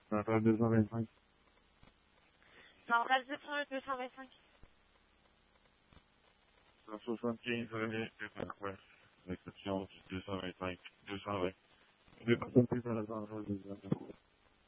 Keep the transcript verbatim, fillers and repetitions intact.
Centrale deux cent vingt-cinq. Centrale deux cent un, deux cent vingt-cinq. cent soixante-quinze relais Ouest, l'exception du deux cent vingt-cinq, deux cent vingt. Deux personnes prises dans la centrale deux cent vingt-cinq.